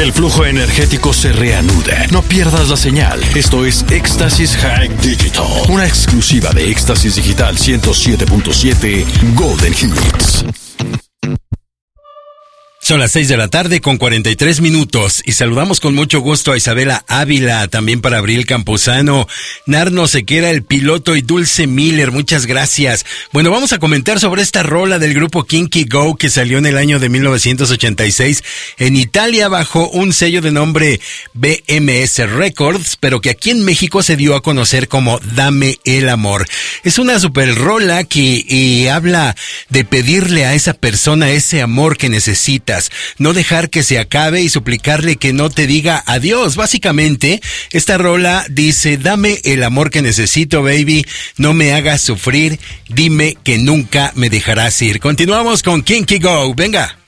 El flujo energético se reanuda. No pierdas la señal. Esto es Éxtasis High Digital. Una exclusiva de Éxtasis Digital 107.7 Golden Hits. Son las 6:43 y saludamos con mucho gusto a Isabela Ávila, también para Abril Camposano, Narno Sequera, el piloto y Dulce Miller, muchas gracias. Bueno, vamos a comentar sobre esta rola del grupo Kinky Go que salió en el año de 1986 en Italia bajo un sello de nombre BMS Records, pero que aquí en México se dio a conocer como Dame el Amor. Es una super rola que habla de pedirle a esa persona ese amor que necesitas, no dejar que se acabe y suplicarle que no te diga adiós. Básicamente, esta rola dice: dame el amor que necesito, baby, no me hagas sufrir, dime que nunca me dejarás ir. Continuamos con Kinky Go, venga.